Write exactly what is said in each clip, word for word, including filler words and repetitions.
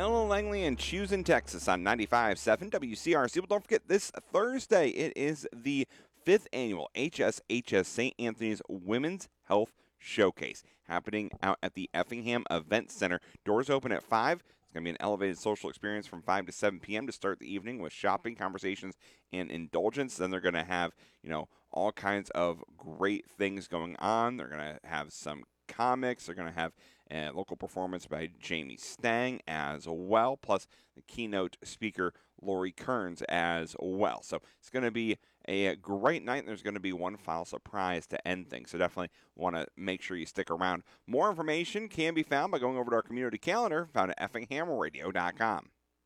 Ella Langley and Choosing Texas on ninety-five point seven W C R C. But don't forget, this Thursday, it is the fifth annual H S H S Saint Anthony's Women's Health Showcase happening out at the Effingham Event Center. Doors open at five. It's going to be an elevated social experience from five to seven p.m. to start the evening with shopping, conversations, and indulgence. Then they're going to have, you know, all kinds of great things going on. They're going to have some comics. They're going to have a local performance by Jamie Stang as well, plus the keynote speaker Lori Kearns as well. So it's going to be a great night, and there's going to be one final surprise to end things. So definitely want to make sure you stick around. More information can be found by going over to our community calendar, found at effingham radio dot com.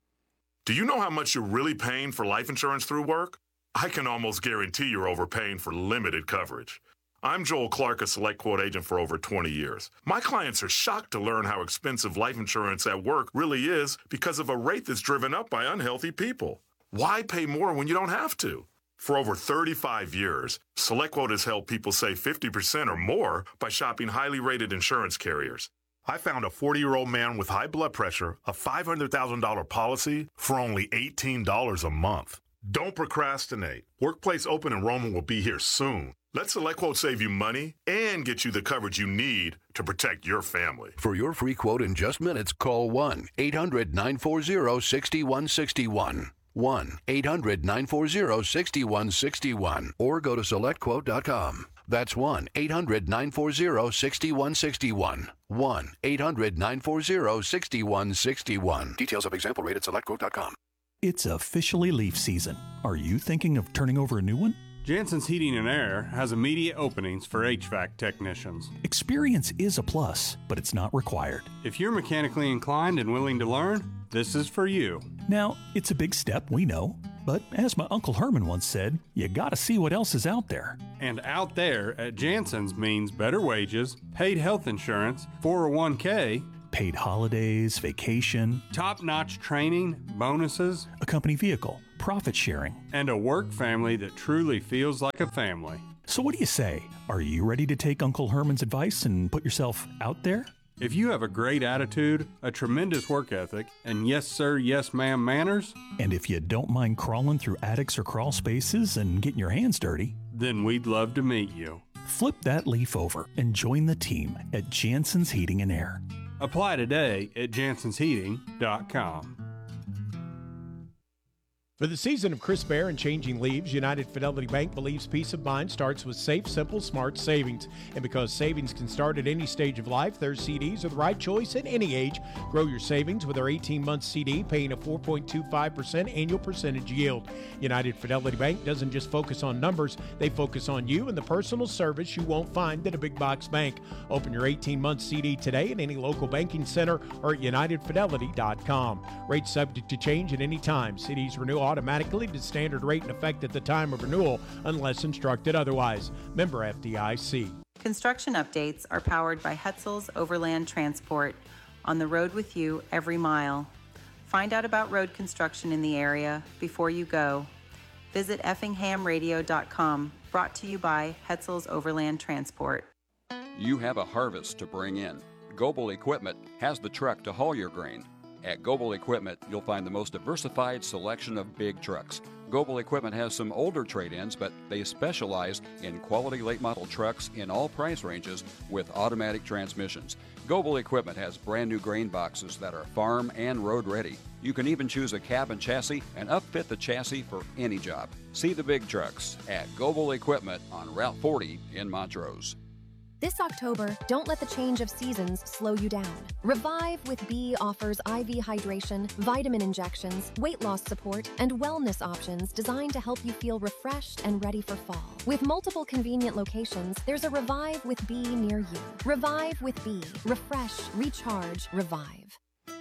Do you know how much you're really paying for life insurance through work? I can almost guarantee you're overpaying for limited coverage. I'm Joel Clark, a Select Quote agent for over twenty years. My clients are shocked to learn how expensive life insurance at work really is because of a rate that's driven up by unhealthy people. Why pay more when you don't have to? For over thirty-five years, Select Quote has helped people save fifty percent or more by shopping highly rated insurance carriers. I found a forty-year-old man with high blood pressure, a five hundred thousand dollars policy for only eighteen dollars a month. Don't procrastinate. Workplace open enrollment will be here soon. Let Select Quote save you money and get you the coverage you need to protect your family. For your free quote in just minutes, call one eight hundred nine four zero six one six one. one eight hundred nine four zero six one six one. Or go to select quote dot com. That's one eight hundred nine four zero six one six one. one eight hundred nine four zero six one six one. Details of example rate at select quote dot com. It's officially leaf season. Are you thinking of turning over a new one? Jansen's Heating and Air has immediate openings for H V A C technicians. Experience is a plus, but it's not required. If you're mechanically inclined and willing to learn, this is for you. Now, it's a big step, we know, but as my Uncle Herman once said, you gotta see what else is out there. And out there at Jansen's means better wages, paid health insurance, four oh one k, paid holidays, vacation, top-notch training, bonuses, a company vehicle, profit sharing, and a work family that truly feels like a family. So what do you say? Are you ready to take Uncle Herman's advice and put yourself out there? If you have a great attitude, a tremendous work ethic, and yes sir, yes ma'am manners, and if you don't mind crawling through attics or crawl spaces and getting your hands dirty, then we'd love to meet you. Flip that leaf over and join the team at Jansen's Heating and Air. Apply today at jansens heating dot com. For the season of crisp air and changing leaves, United Fidelity Bank believes peace of mind starts with safe, simple, smart savings. And because savings can start at any stage of life, their C Ds are the right choice at any age. Grow your savings with our eighteen-month C D, paying a four point two five percent annual percentage yield. United Fidelity Bank doesn't just focus on numbers, they focus on you and the personal service you won't find at a big box bank. Open your eighteen-month C D today at any local banking center or at united fidelity dot com. Rates subject to change at any time. C Ds renew automatically to standard rate in effect at the time of renewal unless instructed otherwise. Member F D I C. Construction updates are powered by Hetzel's Overland Transport, on the road with you every mile. Find out about road construction in the area before you go. Visit effingham radio dot com, brought to you by Hetzel's Overland Transport. You have a harvest to bring in. Goebel Equipment has the truck to haul your grain. At Goebel Equipment, you'll find the most diversified selection of big trucks. Goebel Equipment has some older trade-ins, but they specialize in quality late-model trucks in all price ranges with automatic transmissions. Goebel Equipment has brand-new grain boxes that are farm and road-ready. You can even choose a cab and chassis and upfit the chassis for any job. See the big trucks at Goebel Equipment on Route forty in Montrose. This October, don't let the change of seasons slow you down. Revive with B offers I V hydration, vitamin injections, weight loss support, and wellness options designed to help you feel refreshed and ready for fall. With multiple convenient locations, there's a Revive with B near you. Revive with B. Refresh, recharge, revive.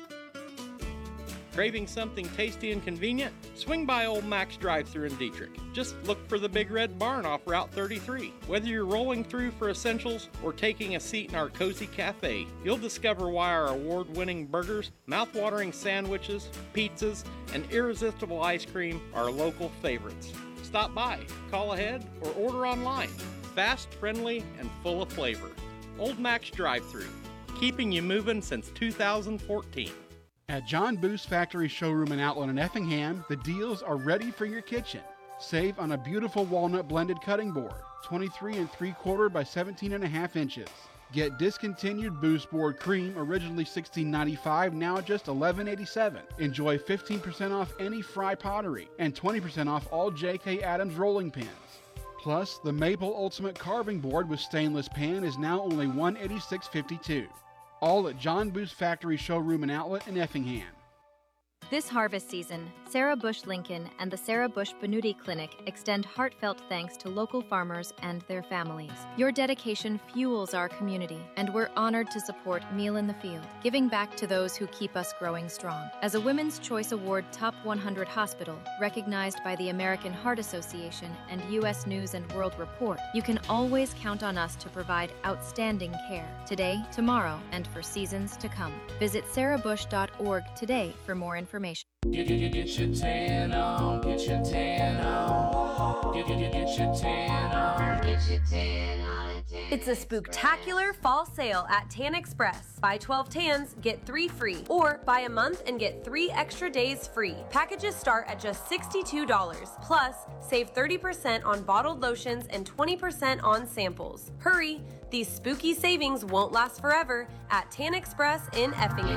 Craving something tasty and convenient? Swing by Old Mac's drive-thru in Dietrich. Just look for the Big Red Barn off Route thirty-three. Whether you're rolling through for essentials or taking a seat in our cozy cafe, you'll discover why our award-winning burgers, mouth-watering sandwiches, pizzas, and irresistible ice cream are local favorites. Stop by, call ahead, or order online. Fast, friendly, and full of flavor. Old Mac's drive-thru, keeping you moving since two thousand fourteen. At John Booth's Factory Showroom and Outlet in Effingham, the deals are ready for your kitchen. Save on a beautiful walnut blended cutting board, twenty-three and three quarter by seventeen and a half inches. Get discontinued Booth's board cream, originally sixteen ninety-five, now just eleven eighty-seven. Enjoy fifteen percent off any Fry pottery and twenty percent off all J K Adams rolling pins. Plus, the Maple Ultimate Carving Board with stainless pan is now only one hundred eighty-six fifty-two. All at John Booth's Factory Showroom and Outlet in Effingham. This harvest season, Sarah Bush Lincoln and the Sarah Bush Benuti Clinic extend heartfelt thanks to local farmers and their families. Your dedication fuels our community, and we're honored to support Meal in the Field, giving back to those who keep us growing strong. As a Women's Choice Award Top one hundred hospital, recognized by the American Heart Association and U S News and World Report, you can always count on us to provide outstanding care today, tomorrow, and for seasons to come. Visit sarah bush dot org today for more information. Get, get, get your tan on, get your tan on. Get, get, get your tan on, get your tan on. It's a spooktacular fall sale at Tan Express. Buy twelve tans, get three free. Or buy a month and get three extra days free. Packages start at just sixty-two dollars. Plus, save thirty percent on bottled lotions and twenty percent on samples. Hurry! These spooky savings won't last forever at Tan Express in Effingham.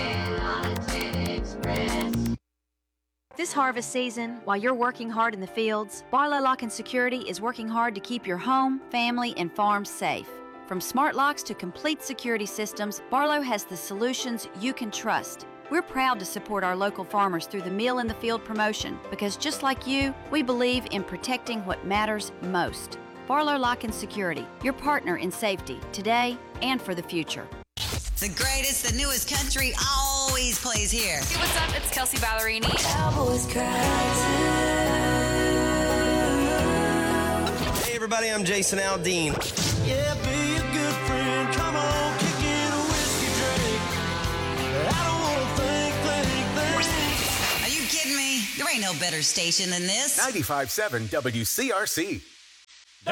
This harvest season, while you're working hard in the fields, Barlow Lock and Security is working hard to keep your home, family, and farm safe. From smart locks to complete security systems, Barlow has the solutions you can trust. We're proud to support our local farmers through the Meal in the Field promotion because just like you, we believe in protecting what matters most. Barlow Lock and Security, your partner in safety today and for the future. The greatest, the newest country always plays here. Hey, what's up? It's Kelsey Ballerini. Cowboys cry too. Hey everybody, I'm Jason Aldean. Yeah, be a good friend. Come on, kick in a whiskey drink. I don't wanna think, think, think. Are you kidding me? There ain't no better station than this. ninety-five point seven W C R C.